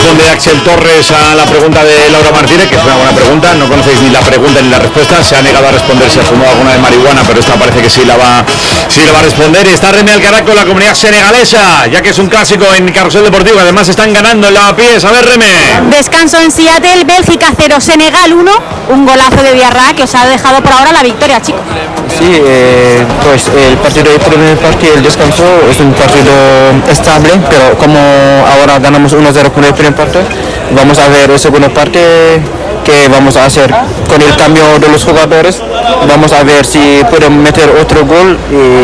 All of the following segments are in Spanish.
responde Axel Torres a la pregunta de Laura Martínez, que es una buena pregunta. No conocéis ni la pregunta ni la respuesta. Se ha negado a responder si ha fumado alguna de marihuana, pero esta parece que sí la va a responder. Y está Remy Alcaraz con la comunidad senegalesa, ya que es un clásico en Carrusel Deportivo. Además están ganando en Lavapiés. A ver, Remy. Descanso en Seattle, Bélgica 0, Senegal 1. Un golazo de Diarra que os ha dejado por ahora la victoria, chicos. Sí, pues el partido de primer partido, el descanso, es un partido estable, pero como ahora ganamos 1-0 con el primer partido, vamos a ver el segundo parte que vamos a hacer con el cambio de los jugadores. Vamos a ver si pueden meter otro gol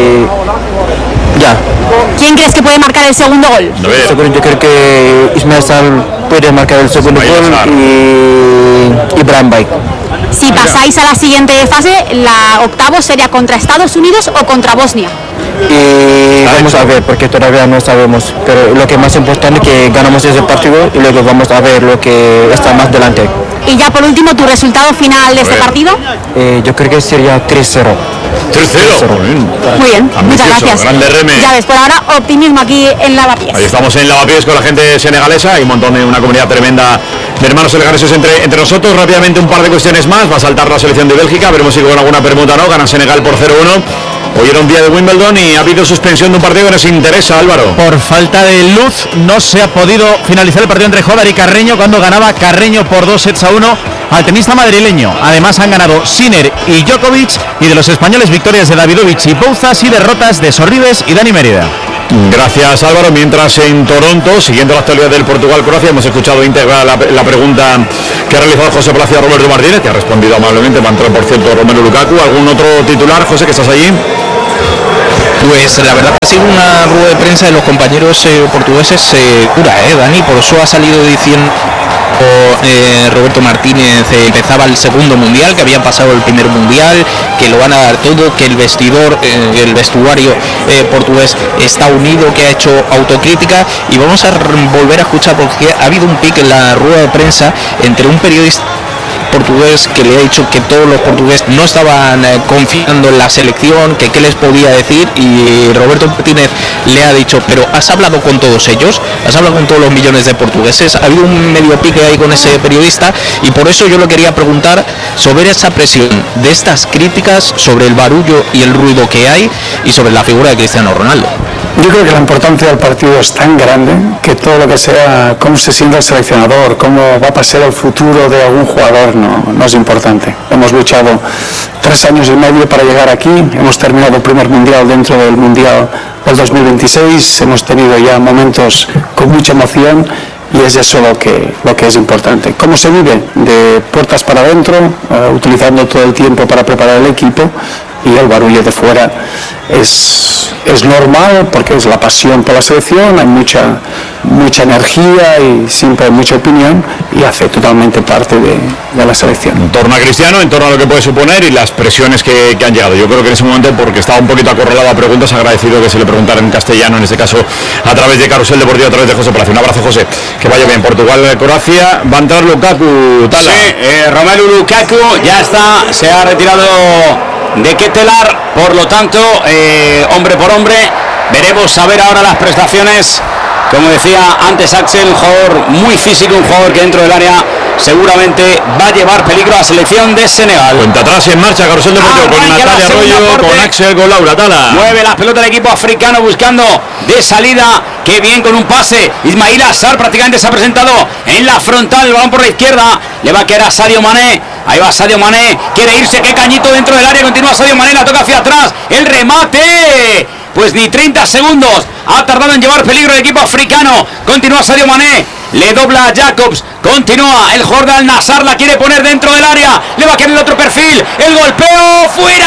y ya. ¿Quién crees que puede marcar el segundo gol? Yo creo que Ismael Sal puede marcar el segundo gol y Brian Bay. Si pasáis a la siguiente fase, la octavo sería contra Estados Unidos o contra Bosnia. Y vamos a ver, porque todavía no sabemos, pero lo que más importante es que ganamos ese partido y luego vamos a ver lo que está más delante. Y ya por último, ¿tu resultado final de este partido? Yo creo que sería 3-0. 3-0. Muy bien, muchas gracias. Grande Reme. Ya ves, por ahora optimismo aquí en Lavapiés. Ahí estamos en Lavapiés con la gente senegalesa. Hay un montón de una comunidad tremenda de hermanos senegaleses entre nosotros. Rápidamente un par de cuestiones más. Va a saltar la selección de Bélgica. Veremos si con alguna permuta no. Gana Senegal por 0-1. Hoy era un día de Wimbledon y ha habido suspensión de un partido que nos interesa, Álvaro. Por falta de luz no se ha podido finalizar el partido entre Jodar y Carreño cuando ganaba Carreño por 2-1 al tenista madrileño. Además han ganado Sinner y Djokovic, y de los españoles victorias de Davidovich y Bouzas y derrotas de Sorribes y Dani Mérida. Gracias, Álvaro. Mientras en Toronto, siguiendo la actualidad del Portugal-Croacia, hemos escuchado íntegra la pregunta que ha realizado José Palacio a Roberto Martínez, que ha respondido amablemente. Va a entrar, por cierto, Romelu Lukaku. ¿Algún otro titular, José, que estás allí? Pues la verdad ha sido una rueda de prensa de los compañeros portugueses dura, Dani. Por eso ha salido diciendo Roberto Martínez empezaba el segundo mundial, que había pasado el primer mundial, que lo van a dar todo, que el vestuario portugués está unido, que ha hecho autocrítica. Y vamos a volver a escuchar, porque ha habido un pique en la rueda de prensa entre un periodista portugués que le ha dicho que todos los portugueses no estaban confiando en la selección, que qué les podía decir, y Roberto Martínez le ha dicho, pero ¿has hablado con todos ellos? ¿Has hablado con todos los millones de portugueses? Ha habido un medio pique ahí con ese periodista, y por eso yo le quería preguntar sobre esa presión de estas críticas, sobre el barullo y el ruido que hay, y sobre la figura de Cristiano Ronaldo. Yo creo que la importancia del partido es tan grande que todo lo que sea, cómo se sienta el seleccionador, cómo va a pasar el futuro de algún jugador, no es importante. Hemos luchado 3 años y medio para llegar aquí, hemos terminado el primer mundial dentro del mundial del 2026, hemos tenido ya momentos con mucha emoción, y es eso lo que es importante. Cómo se vive de puertas para adentro, utilizando todo el tiempo para preparar el equipo, y el barullo de fuera es normal, porque es la pasión por la selección, hay mucha energía y siempre hay mucha opinión, y hace totalmente parte de la selección. En torno a Cristiano, en torno a lo que puede suponer y las presiones que han llegado. Yo creo que en ese momento, porque estaba un poquito acorralado a preguntas, agradecido que se le preguntara en castellano, en este caso a través de Carrusel Deportivo, a través de José Palacio. Un abrazo, José, que vaya bien. Portugal-Croacia, va a entrar Lukaku, Tala. Sí, Romelu Lukaku ya está, se ha retirado de Ketelar, por lo tanto, hombre por hombre, veremos a ver ahora las prestaciones. Como decía antes Axel, un jugador muy físico, un jugador que dentro del área seguramente va a llevar peligro a la selección de Senegal. Cuenta atrás en marcha, Carrusel Deportivo, con Natalia Arroyo, con Axel, con Laura Tala. Mueve la pelota el equipo africano buscando de salida. Qué bien con un pase. Ismail Assar prácticamente se ha presentado en la frontal. El balón por la izquierda. Le va a quedar a Sadio Mané. Ahí va Sadio Mané. Quiere irse. Qué cañito dentro del área. Continúa Sadio Mané. La toca hacia atrás. El remate. Pues ni 30 segundos ha tardado en llevar peligro el equipo africano. Continúa Sadio Mané. Le dobla a Jacobs. Continúa el jugador de Al Nassr. La quiere poner dentro del área. Le va a quedar el otro perfil. El golpeo. ¡Fuera!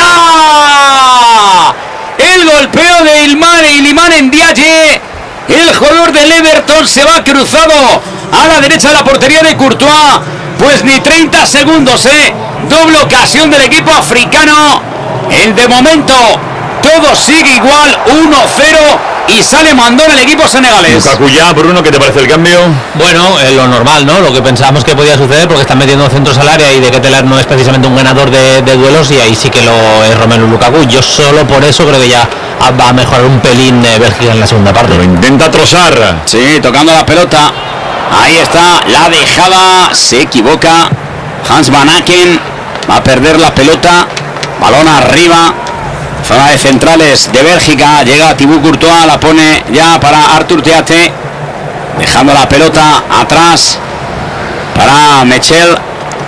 El golpeo de Iliman Ndiaye. El jugador del Everton se va cruzado a la derecha de la portería de Courtois. Pues ni 30 segundos, doble ocasión del equipo africano. De momento todo sigue igual, 1-0, y sale mandón el equipo senegalés. Lukaku ya, Bruno, ¿qué te parece el cambio? Bueno, lo normal, ¿no? Lo que pensábamos que podía suceder, porque están metiendo centros al área y de Ketelar no es precisamente un ganador de duelos, y ahí sí que lo es Romelu Lukaku. Yo solo por eso creo que ya va a mejorar un pelín Bélgica en la segunda parte. Pero intenta trozar. Sí, tocando la pelota. Ahí está la dejada, se equivoca Hans Van Aken, va a perder la pelota, balón arriba, zona de centrales de Bélgica, llega Thibaut Courtois, la pone ya para Arthur Theate, dejando la pelota atrás para Mechel,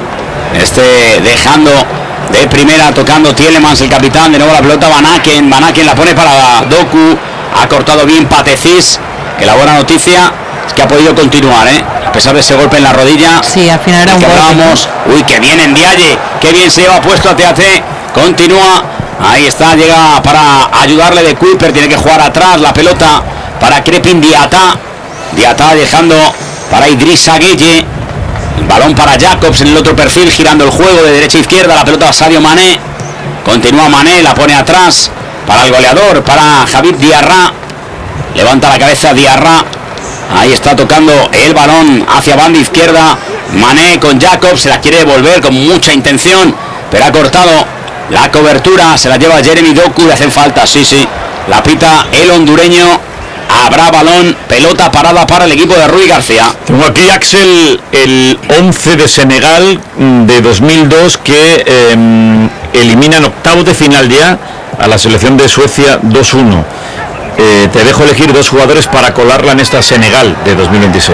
dejando de primera, tocando Tielemans, el capitán, de nuevo la pelota Van Aken la pone para Doku, ha cortado bien Patecis, que la buena noticia es que ha podido continuar, a pesar de ese golpe en la rodilla. Sí, al final era un golpe. Uy, que bien en Ndiaye, que bien se lleva puesto a TAT, continúa, ahí está, llega para ayudarle de Kuiper, tiene que jugar atrás, la pelota para Crepin Diata dejando para Idrissa Gueye, el balón para Jacobs en el otro perfil, girando el juego de derecha a izquierda, la pelota a Sadio Mané, continúa Mané, la pone atrás para el goleador, para Habib Diarra, levanta la cabeza Diarra, ahí está tocando el balón hacia banda izquierda, Mané con Jacobs, se la quiere devolver con mucha intención, pero ha cortado la cobertura, se la lleva Jeremy Doku, le hacen falta, sí, la pita el hondureño, habrá balón, pelota parada para el equipo de Rui García. Tengo aquí, Axel, el 11 de Senegal de 2002 que elimina en octavos de final ya a la selección de Suecia 2-1. Te dejo elegir dos jugadores para colarla en esta Senegal de 2026.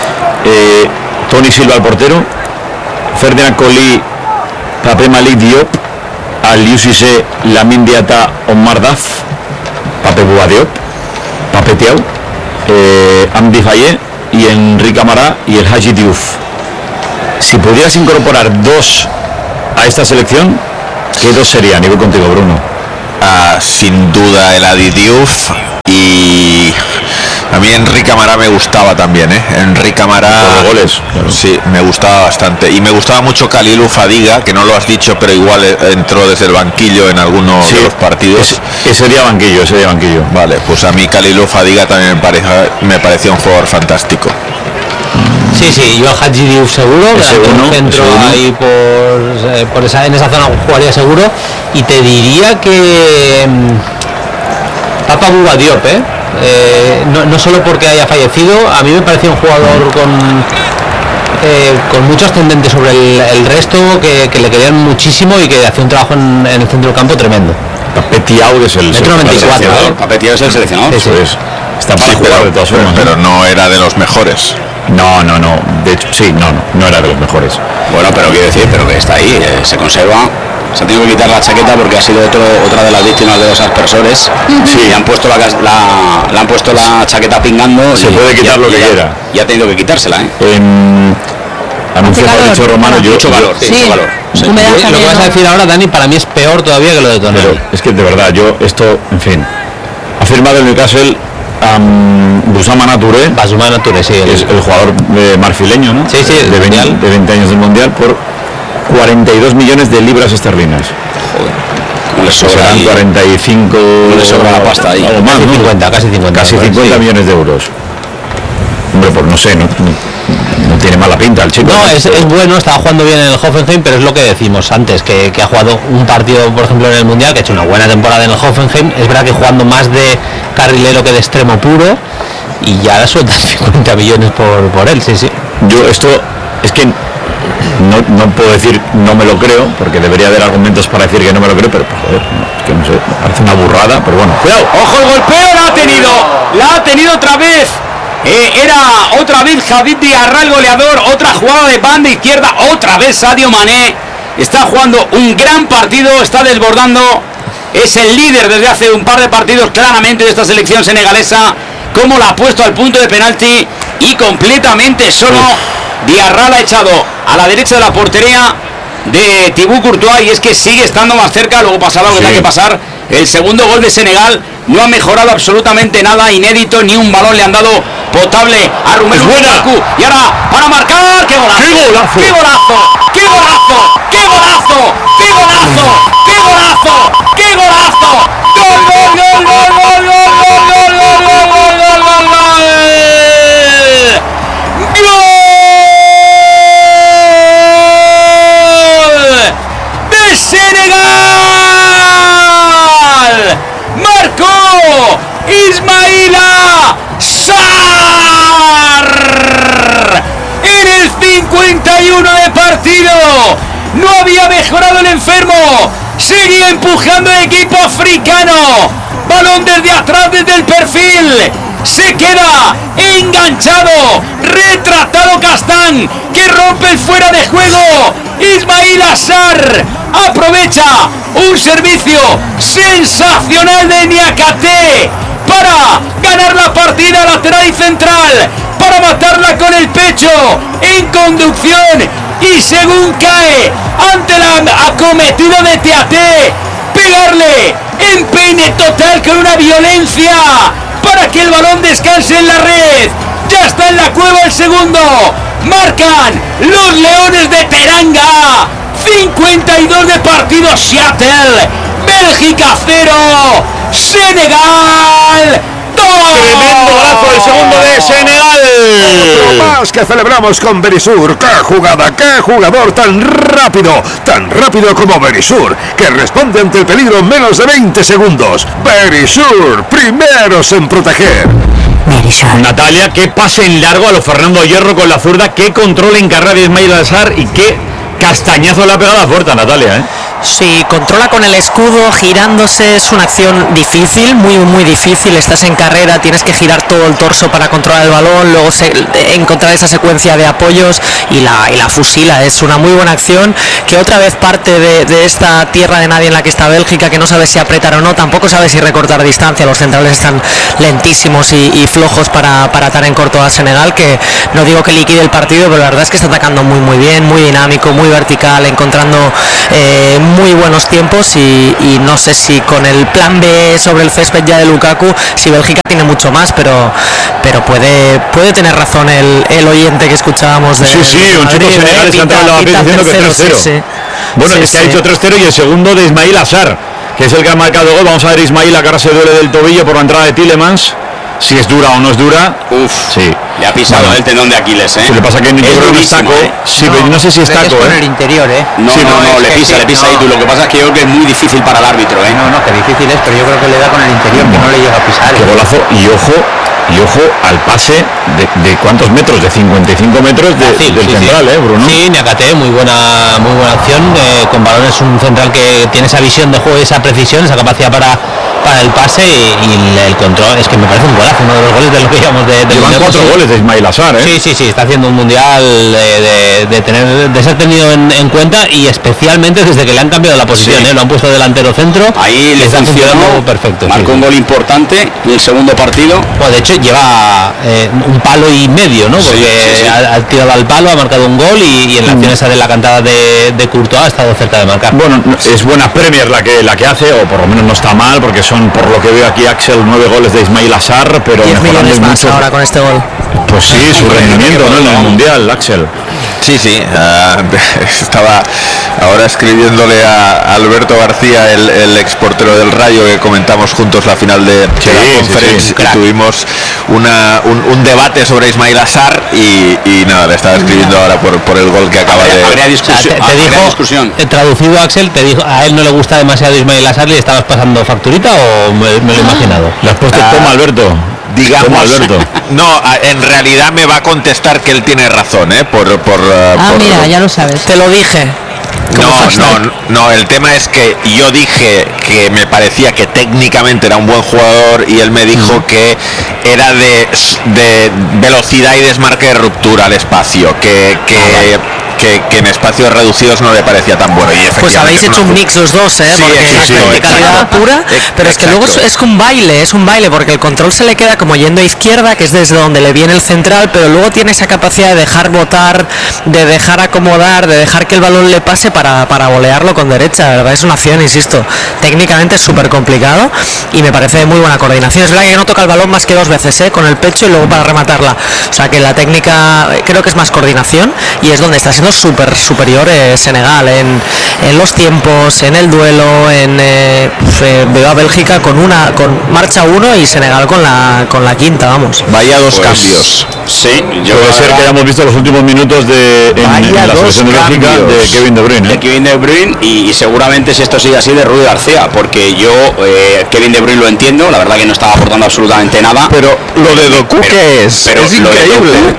Tony Silva, el portero, Ferdinand Coly, Pape Malick Diop, Aliou Cissé, Lamine Diata, Omar Daf, Pape Bouba Diop, Pape Thiaw, Amdi Faye y Enrique Amará y el Hadji Diouf. Si pudieras incorporar dos a esta selección, ¿qué dos serían? Y voy contigo, Bruno. Sin duda el Hadji Diouf, y a mí Enrique Amará me gustaba también, Enrique Amará, goles, claro. Sí, me gustaba bastante, y me gustaba mucho Kalilou Fadiga, que no lo has dicho, pero igual entró desde el banquillo en algunos de los partidos. Ese día banquillo. Vale, pues a mí Kalilou Fadiga también me parecía un jugador fantástico. Sí, yo a Hadji Diouf seguro, un centro ahí en esa zona jugaría seguro, y te diría que Papa Bouba Diop, no solo porque haya fallecido, a mí me parecía un jugador con mucho ascendente sobre el resto, que le querían muchísimo y que hacía un trabajo en el centro del campo tremendo. Pape Thiaw es el seleccionador. Pape Thiaw es el seleccionador. Eso es. Está para jugar de todas formas. Pero no era de los mejores. No. De hecho, sí, no era de los mejores. Bueno, pero quiero decir, pero que está ahí, se conserva. Se ha tenido que quitar la chaqueta porque ha sido otra de las víctimas de los aspersores. Sí. Le han puesto le han puesto la chaqueta pingando. Se puede quitar lo que quiera. Y ha tenido que quitársela, Anuncio Fabricio Romano, mucho valor. Sí. Lo que vas a decir ahora, Dani, para mí es peor todavía que lo de Tonali. Pero es que de verdad, en fin, ha firmado el Newcastle Boussouma Touré, sí, es el jugador marfileño, ¿no? Sí, de 20 años del Mundial, por 42 millones de libras esterlinas. Joder, le sobra serán 45, no le sobra la pasta ahí, o más, casi 50 sí. Millones de euros. Hombre, pues no sé, no tiene mala pinta el chico. No, es bueno, estaba jugando bien en el Hoffenheim, pero es lo que decimos antes, que ha jugado un partido, por ejemplo, en el Mundial, que ha hecho una buena temporada en el Hoffenheim. Es verdad que jugando más de carrilero que de extremo puro, y ya le sueltas 50 millones por él, sí. Yo esto es que no puedo decir no me lo creo, porque debería haber argumentos para decir que no me lo creo, pero joder, es que no sé, me parece una burrada, pero bueno. ¡Cuidado! ¡Ojo el golpeo! ¡La ha tenido otra vez! Era otra vez Habib Diarra el goleador, otra jugada de banda izquierda, otra vez Sadio Mané. Está jugando un gran partido, está desbordando, es el líder desde hace un par de partidos claramente de esta selección senegalesa. Como la ha puesto al punto de penalti y completamente solo. Diarra la ha echado a la derecha de la portería de Thibaut Courtois, y es que sigue estando más cerca. Luego pasará lo que tenga que pasar. El segundo gol de Senegal no ha mejorado absolutamente nada, inédito, ni un balón le han dado potable a Romelu Lukaku. Y ahora para marcar, ¡qué golazo! ¡Qué golazo! ¡Qué golazo! ¡Qué golazo! ¡Qué golazo! ¡Qué golazo! ¡Qué golazo! ¡Gol, gol, gol, gol, gol, gol, gol, gol, gol, gol, gol, gol, gol! ¡De Senegal! ¡Marcó Ismaïla Sarr! 51 de partido. No había mejorado el enfermo. Seguía empujando el equipo africano. Balón desde atrás, desde el perfil. Se queda enganchado, retratado Castán, que rompe el fuera de juego. Ismail Assar aprovecha un servicio sensacional de Niakate para ganar la partida lateral y central, para matarla con el pecho en conducción, y según cae ante la acometida de Teate, pegarle empeine total con una violencia para que el balón descanse en la red. Ya está en la cueva el segundo. Marcan los Leones de Teranga. 52 de partido. Seattle, Bélgica 0, Senegal 2. Tremendo golazo el segundo de Senegal. Otro más que celebramos con Berisur. ¡Qué jugada! ¡Qué jugador tan rápido! Tan rápido como Berisur, que responde ante el peligro en menos de 20 segundos. Berisur, primeros en proteger. Natalia, qué pase en largo a lo Fernando Hierro con la zurda, qué control en carrera de Ismail Assar y qué castañazo le ha pegado a la puerta, Natalia, ¿eh? Sí, controla con el escudo, girándose, es una acción difícil, muy difícil. Estás en carrera, tienes que girar todo el torso para controlar el balón, luego encontrar esa secuencia de apoyos y la fusila. Es una muy buena acción que otra vez parte de esta tierra de nadie en la que está Bélgica, que no sabe si apretar o no, tampoco sabe si recortar distancia. Los centrales están lentísimos y flojos para atar en corto a Senegal, que no digo que liquide el partido, pero la verdad es que está atacando muy bien, muy dinámico, muy vertical, encontrando muy buenos tiempos y no sé si con el plan B sobre el césped ya de Lukaku, si Bélgica tiene mucho más, pero puede tener razón el oyente que escuchábamos de un chico Senegal está entrando en la diciendo que 3-0. Bueno, es que ha dicho 3-0 y el segundo de Ismail Assar, que es el que ha marcado gol. Vamos a ver Ismail, que ahora se duele del tobillo por la entrada de Tielemans. Si es dura o no es dura. Sí. Le ha pisado el tendón de Aquiles, ¿eh? Sí, le pasa que es taco. Sí, pero no sé si es taco, con el interior, ¿eh? No, le pisa ahí tú. Lo que pasa es que yo creo que es muy difícil para el árbitro, ¿eh? No, que difícil es, pero yo creo que le da con el interior, que no le llega a pisar. Qué golazo, y ojo al pase de cuántos metros, de 55 metros del central, Bruno. Sí, Niakate, muy buena acción, con balón. Es un central que tiene esa visión de juego, esa precisión, esa capacidad para el pase y el control. Es que me parece un golazo, uno de los goles de lo que llevamos de llevan 4 goles de Ismail Assar, ¿eh? Sí, está haciendo un mundial de ser tenido en cuenta, y especialmente desde que le han cambiado la posición, lo han puesto delantero centro. Ahí le está funcionando perfecto. Marcó un gol importante en el segundo partido. Bueno, de hecho lleva un palo y medio, ¿no? Porque ha tirado al palo, ha marcado un gol y en la acción esa de la cantada de Courtois ha estado cerca de marcar. Bueno, es buena Premier la que hace, o por lo menos no está mal, porque son, por lo que veo aquí, Axel, 9 goles de Ismail Assar, pero 10 millones más mucho ahora con este gol. Pues sí, su rendimiento, ¿no? En el Mundial, Axel. Sí, estaba ahora escribiéndole a Alberto García, el exportero del Rayo, que comentamos juntos la final de la Conference, y tuvimos un debate sobre Ismail Assar y nada, le estaba escribiendo ahora por el gol que acaba de... Habría discusión. Traducido, Axel, te dijo, a él no le gusta demasiado Ismail Assar, ¿le estabas pasando facturita o me lo he imaginado? Le has puesto toma, Alberto. Digamos, no, en realidad me va a contestar que él tiene razón, mira, ya lo sabes. Te lo dije. No, el tema es que yo dije que me parecía que técnicamente era un buen jugador y él me dijo que era de velocidad y desmarque de ruptura al espacio, que en espacios reducidos no le parecía tan bueno. Y pues habéis hecho un mix los dos, porque calidad pura, pero es que luego es un baile, porque el control se le queda como yendo a izquierda, que es desde donde le viene el central, pero luego tiene esa capacidad de dejar botar, de dejar acomodar, de dejar que el balón le pase para volearlo con derecha. La verdad es una acción, insisto, técnicamente es súper complicado y me parece de muy buena coordinación. Es verdad que no toca el balón más que 2 veces, con el pecho y luego para rematarla. O sea que la técnica creo que es más coordinación y es donde está siendo súper superior Senegal en los tiempos, en el duelo, veo a Bélgica con marcha 1 y Senegal con la quinta, vamos. Vaya dos cambios. Sí, puede ser que hayamos visto los últimos minutos en la selección de Bélgica de Kevin De Bruyne. De Kevin De Bruyne y seguramente si esto sigue así de Rudi García, porque yo Kevin De Bruyne lo entiendo, la verdad que no estaba aportando absolutamente nada. Pero lo de Doku, ¿qué es? Pero es increíble.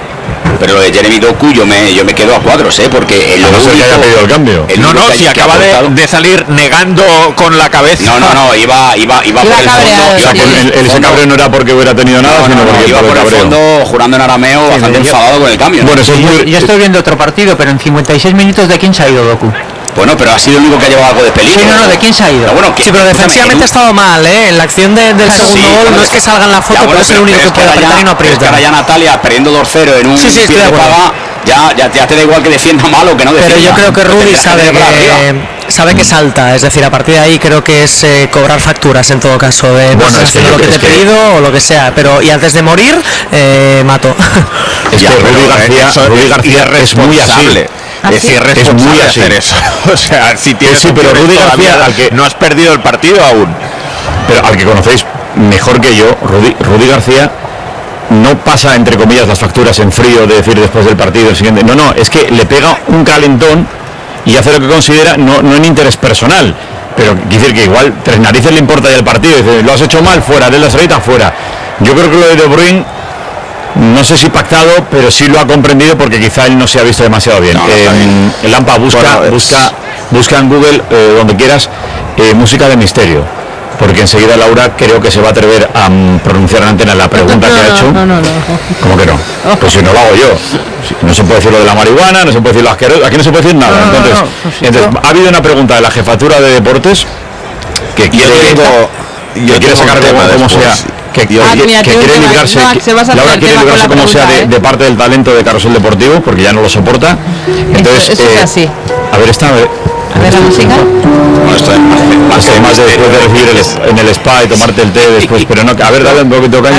pero lo de Jeremy Doku yo me quedo a cuadros, porque no sé que haya pedido el cambio. Si acaba de salir negando con la cabeza. No, iba por el fondo. Ese cabreo no era porque hubiera tenido nada, sino porque iba por el fondo jurando en arameo, bastante enfadado con el cambio. Bueno, yo estoy viendo otro partido, pero en 56 minutos, ¿de quién se ha ido Doku? Bueno, pero ha sido el único que ha llevado algo de peligro. Sí, ¿de quién se ha ido? Pero defensivamente ha estado mal, En la acción del segundo gol no es que salga en la foto, pero es el único que puede apretar y no aprieta. Ahora ya Natalia, perdiendo 2-0 en un pie de paga, ya te da igual que defienda mal o que no defienda. Pero yo creo que Rudy sabe que salta, es decir, a partir de ahí creo que es cobrar facturas en todo caso, de lo que te he pedido o lo que sea, pero y antes de morir, mato. Es que Rudy García es muy así. Es irresponsable hacer eso. O sea, si tienes pero Rudy García, al que no has perdido el partido aún. Pero al que conocéis mejor que yo, Rudy García no pasa, entre comillas, las facturas en frío, de decir después del partido el siguiente. No, es que le pega un calentón y hace lo que considera, no en interés personal, pero quiere decir que igual 3 narices le importa ya el partido. Dice, lo has hecho mal, fuera, de la salita, fuera. Yo creo que lo de Bruyne, no sé si pactado, pero sí lo ha comprendido porque quizá él no se ha visto demasiado bien. El Lampa busca en Google, donde quieras, música de misterio, porque enseguida Laura creo que se va a atrever a pronunciar en antena la pregunta que ha hecho. No. ¿Cómo que no? Pues si no lo hago yo. No se puede decir lo de la marihuana, no se puede decir lo asqueroso, aquí no se puede decir nada. Entonces ha habido una pregunta de la jefatura de deportes que quiere sacar de como sea. Que quiere librarse, Laura quiere librarse como sea de parte del talento de Carrusel Deportivo, porque ya no lo soporta. Entonces, eso es así. A ver la música. Además de después de recibir en el spa y tomarte el té después, pero no, a ver, dale un poquito de caña.